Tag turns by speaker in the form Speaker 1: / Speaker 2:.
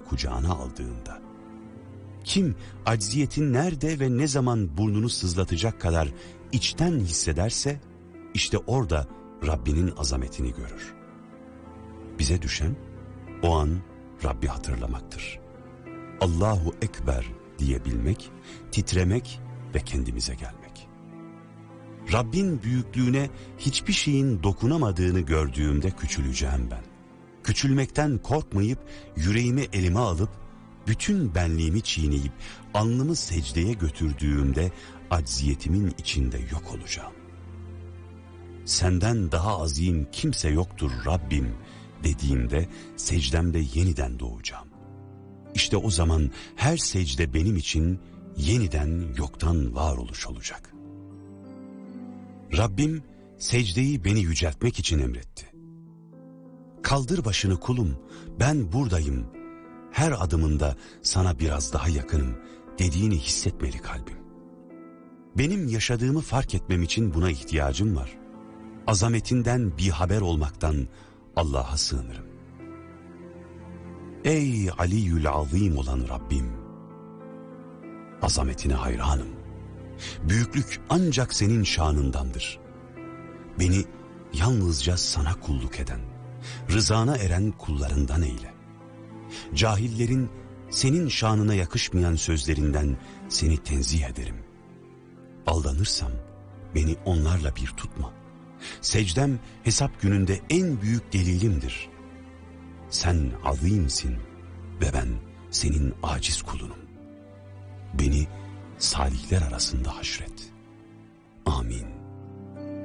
Speaker 1: kucağına aldığında, kim acziyetin nerede ve ne zaman burnunu sızlatacak kadar içten hissederse, işte orada Rabbinin azametini görür. Bize düşen o an Rabbi hatırlamaktır. Allahu Ekber diyebilmek, titremek ve kendimize gelmek. Rabbin büyüklüğüne hiçbir şeyin dokunamadığını gördüğümde küçüleceğim ben. Küçülmekten korkmayıp yüreğimi elime alıp bütün benliğimi çiğneyip alnımı secdeye götürdüğümde acziyetimin içinde yok olacağım. Senden daha azim kimse yoktur Rabbim dediğimde secdemde yeniden doğacağım. İşte o zaman her secde benim için yeniden yoktan varoluş olacak. Rabbim secdeyi beni yüceltmek için emretti. Kaldır başını kulum, ben buradayım, her adımında sana biraz daha yakınım dediğini hissetmeli kalbim. Benim yaşadığımı fark etmem için buna ihtiyacım var. Azametinden bir haber olmaktan Allah'a sığınırım. Ey Aliyyül Azim olan Rabbim! Azametine hayranım. Büyüklük ancak senin şanındandır. Beni yalnızca sana kulluk eden, rızana eren kullarından eyle. Cahillerin senin şanına yakışmayan sözlerinden seni tenzih ederim. Aldanırsam beni onlarla bir tutma. Secdem hesap gününde en büyük delilimdir. Sen azimsin ve ben senin aciz kulunum. Beni salihler arasında haşret.